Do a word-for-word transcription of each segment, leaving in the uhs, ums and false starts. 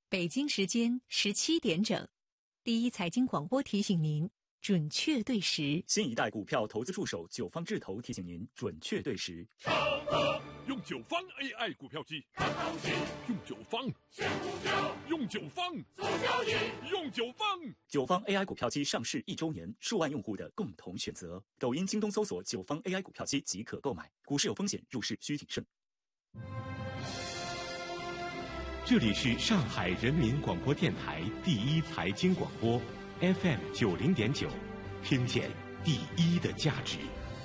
北京时间十七点整，第一财经广播提醒您准确对时。 新一代股票投资助手九方智投提醒您准确对时。 上课用九方 A I 股票机，看行情；用九方选股票，用九方做交易，用九方。 九方 A I 股票机上市一周年，数万用户的共同选择。抖音、京东搜索九方 A I 股票机即可购买。股市有风险，入市需谨慎。 这里是上海人民广播电台第一财经广播 F M 九零点九，听见第一的价值。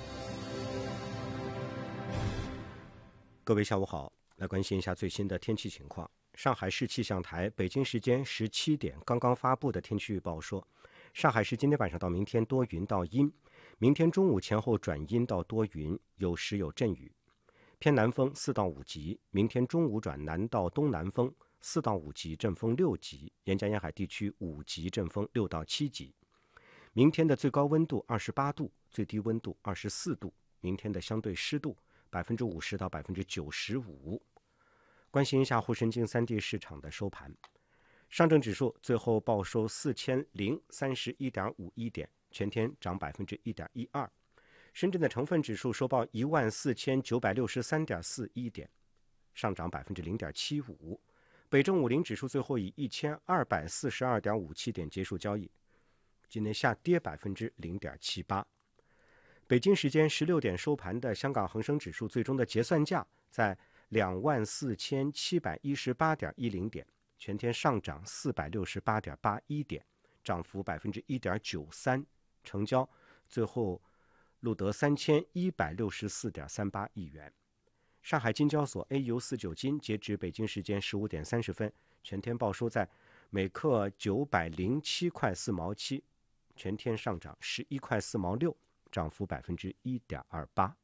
各位下午好，来关心一下最新的天气情况。上海市气象台北京时间十七点刚刚发布的天气预报说，上海市今天晚上到明天多云到阴，明天中午前后转阴到多云，有时有阵雨，偏南风四到五级，明天中午转南到东南风四到五级，阵风六级，沿江沿海地区五级，阵风六到七级。明天的最高温度二十八度，最低温度二十四度，明天的相对湿度百分之五十到百分之九十五。关心一下沪深京三地市场的收盘，上证指数最后报收四千零三十一点五一点，全天涨百分之一点一二。深圳的成分指数收报一万四千九百六十三点四一点，上涨百分之零点七五。北证五零指数最后以一千二百四十二点五七点结束交易，今天下跌百分之零点七八。北京时间十六点收盘的香港恒生指数最终的结算价在两万四千七百一十八点一零点，全天上涨四百六十八点八一点，涨幅百分之一点九三，成交最后录得三千一百六十四点三八亿元。上海金交所 A 油四九金截至北京时间十五点三十分，全天报收在每克九百零七块四毛七，全天上涨十一块四毛六，涨幅百分之一点二八。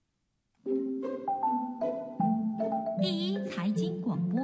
第一财经广播，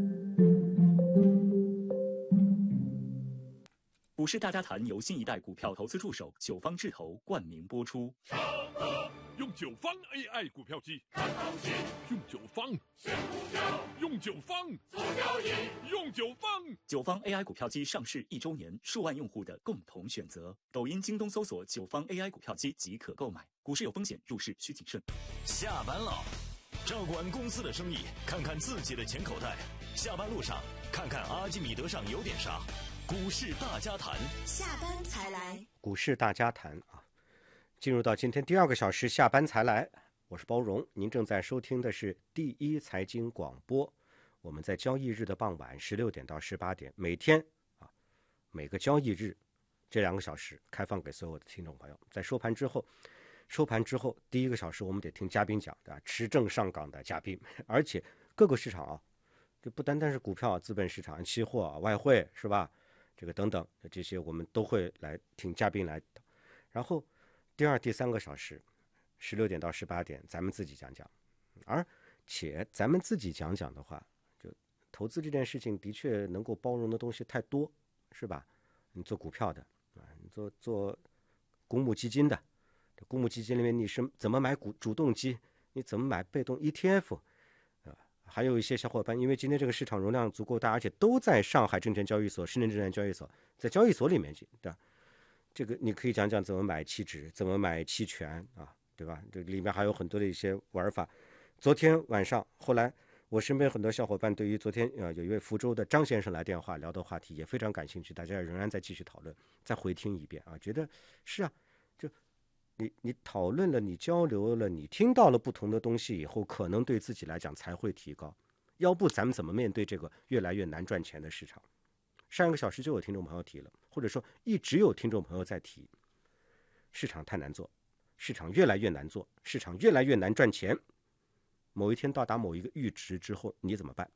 股市大家谈由新一代股票投资助手九方智投冠名播出。 上课用九方 A I 股票机，看行情；用九方选股票，用九方做交易，用九方。 九方 A I 股票机上市一周年，数万用户的共同选择。抖音、京东搜索九方 A I 股票机即可购买。股市有风险，入市需谨慎。 下班了，照管公司的生意，看看自己的钱口袋。下班路上，看看阿基米德上有点啥。股市大家谈， 下班才来。 股市大家谈啊，进入到今天第二个小时，下班才来。我是包荣，您正在收听的是第一财经广播。我们在交易日的傍晚十六点到十八点，每天啊，每个交易日这两个小时开放给所有的听众朋友。在收盘之后，收盘之后第一个小时我们得听嘉宾讲的，持证上岗的嘉宾，而且各个市场啊，这不单单是股票、资本市场、期货、外汇，是吧？这个等等这些我们都会来听嘉宾来。然后第二、第三个小时，十六点到十八点，咱们自己讲讲。而且咱们自己讲讲的话，就投资这件事情的确能够包容的东西太多，是吧？你做股票的啊，你做做公募基金的，这公募基金里面你是怎么买股主动基，你怎么买被动 E T F， 啊，还有一些小伙伴，因为今天这个市场容量足够大，而且都在上海证券交易所、深圳证券交易所，在交易所里面去，对吧？这个你可以讲讲怎么买期指，怎么买期权啊，对吧？这里面还有很多的一些玩法。昨天晚上，后来我身边很多小伙伴对于昨天呃有一位福州的张先生来电话聊的话题也非常感兴趣，大家仍然在继续讨论，再回听一遍啊，觉得是啊，就你你讨论了，你交流了，你听到了不同的东西以后，可能对自己来讲才会提高。要不咱们怎么面对这个越来越难赚钱的市场？上一个小时就有听众朋友提了，或者说一直有听众朋友在提，市场太难做，市场越来越难做，市场越来越难赚钱。某一天到达某一个阈值之后，你怎么办？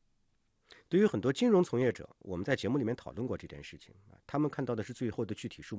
对于很多金融从业者，我们在节目里面讨论过这件事情，他们看到的是最后的具体数目。